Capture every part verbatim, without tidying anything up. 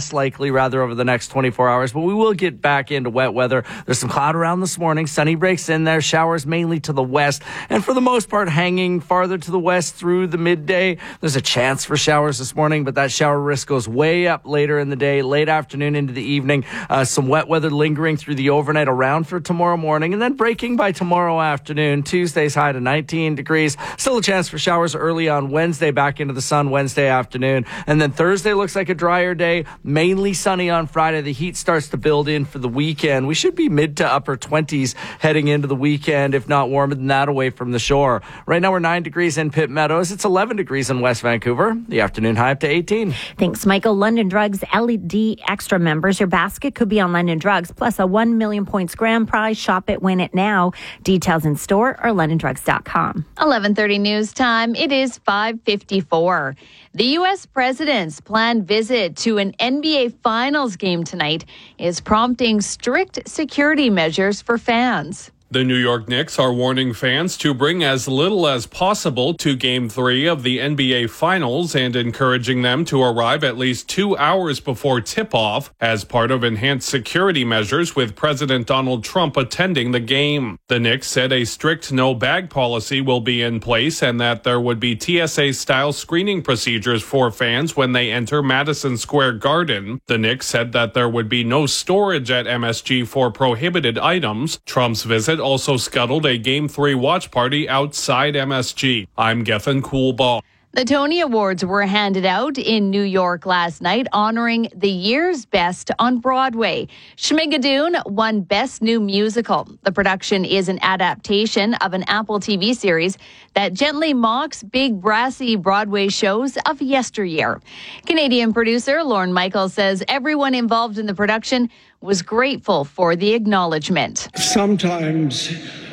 less likely rather over the next twenty-four hours, but we will get back into wet weather. There's some cloud around this morning. Sunny breaks in there. Showers mainly to the west, and for the most part hanging farther to the west through the midday. There's a chance for showers this morning, but that shower risk goes way up later in the day, late afternoon into the evening. Uh, some wet weather lingering through the overnight around for tomorrow morning, and then breaking by tomorrow afternoon. Tuesday's high to nineteen degrees. Still a chance for showers early on Wednesday, back into the sun Wednesday afternoon. And then Thursday looks like a drier day, mainly sunny on Friday. The heat starts to build in for the weekend. We should be mid to upper twenties heading into the weekend, if not warmer than that away from the shore. Right now we're nine degrees in Pitt Meadows. It's eleven degrees in West Vancouver. The afternoon high up to eighteen. Thanks, Michael. London Drugs L E D Extra members. Your basket could be on London Drugs, plus a one million points grand prize. Shop it, win it now. Details in store or london drugs dot com. eleven thirty news time. It is five fifty-four. The U S president's planned visit to an N B A Finals game tonight is prompting strict security measures for fans. The New York Knicks are warning fans to bring as little as possible to Game three of the N B A Finals and encouraging them to arrive at least two hours before tip-off as part of enhanced security measures with President Donald Trump attending the game. The Knicks said a strict no-bag policy will be in place and that there would be T S A-style screening procedures for fans when they enter Madison Square Garden. The Knicks said that there would be no storage at M S G for prohibited items. Trump's visit also scuttled a Game three watch party outside M S G. I'm Gethin Coolbaugh. The Tony Awards were handed out in New York last night, honoring the year's best on Broadway. Schmigadoon won Best New Musical. The production is an adaptation of an Apple T V series that gently mocks big brassy Broadway shows of yesteryear. Canadian producer Lorne Michaels says everyone involved in the production was grateful for the acknowledgement. Sometimes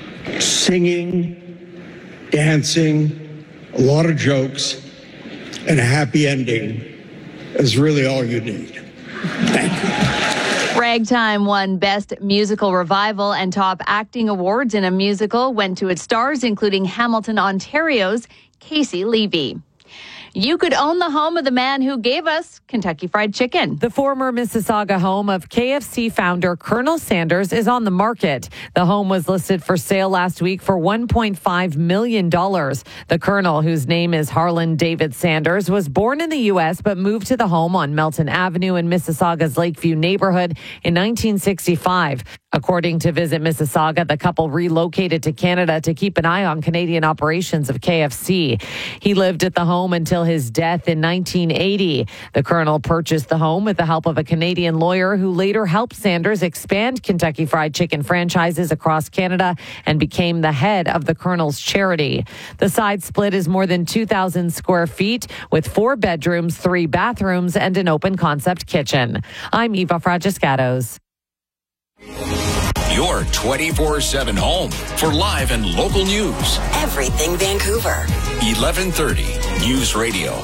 singing, dancing, a lot of jokes, and a happy ending is really all you need. Thank you. Ragtime won Best Musical Revival, and top acting awards in a musical went to its stars, including Hamilton, Ontario's Casey Levy. You could own the home of the man who gave us Kentucky Fried Chicken. The former Mississauga home of K F C founder Colonel Sanders is on the market. The home was listed for sale last week for one point five million dollars. The Colonel, whose name is Harlan David Sanders, was born in the U S but moved to the home on Melton Avenue in Mississauga's Lakeview neighborhood in nineteen sixty-five. According to Visit Mississauga, the couple relocated to Canada to keep an eye on Canadian operations of K F C. He lived at the home until his death in nineteen eighty. The Colonel purchased the home with the help of a Canadian lawyer who later helped Sanders expand Kentucky Fried Chicken franchises across Canada and became the head of the Colonel's charity. The side split is more than two thousand square feet with four bedrooms, three bathrooms, and an open concept kitchen. I'm Eva Fragiscatos. Your twenty-four seven home for live and local news. Everything Vancouver. eleven thirty News Radio.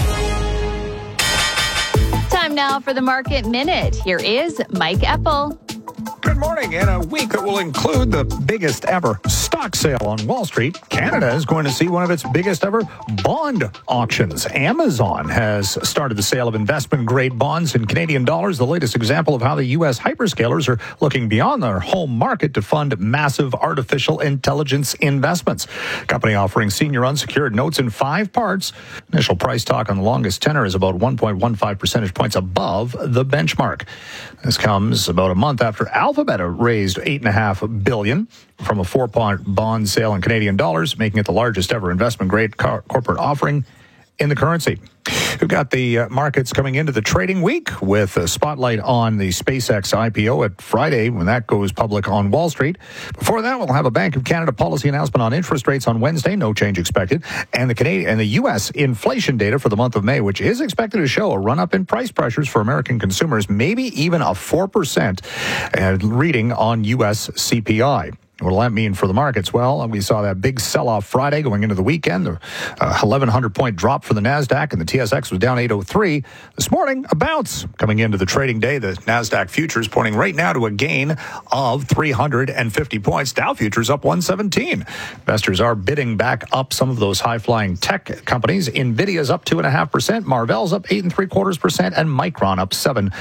Time now for the Market Minute. Here is Mike Eppel. Good morning. In a week that will include the biggest ever stock sale on Wall Street, Canada is going to see one of its biggest ever bond auctions. Amazon has started the sale of investment-grade bonds in Canadian dollars, the latest example of how the U S hyperscalers are looking beyond their home market to fund massive artificial intelligence investments. Company offering senior unsecured notes in five parts. Initial price talk on the longest tenor is about one point one five percentage points above the benchmark. This comes about a month after Alphabet raised eight point five billion dollars from a four-part bond sale in Canadian dollars, making it the largest ever investment-grade car- corporate offering in the currency. We've got the uh, markets coming into the trading week with a spotlight on the SpaceX I P O at Friday when that goes public on Wall Street. Before that, we'll have a Bank of Canada policy announcement on interest rates on Wednesday, no change expected, and the Canadian and the U S inflation data for the month of May, which is expected to show a run-up in price pressures for American consumers, maybe even a four percent uh, reading on U S C P I. What will that mean for the markets? Well, we saw that big sell-off Friday going into the weekend. The uh, eleven hundred point drop for the NASDAQ, and the T S X was down eight oh three. This morning, a bounce coming into the trading day. The NASDAQ futures pointing right now to a gain of three hundred fifty points. Dow futures up one seventeen. Investors are bidding back up some of those high-flying tech companies. NVIDIA's up two point five percent. Marvell's up eight and three quarters percent. And Micron up seven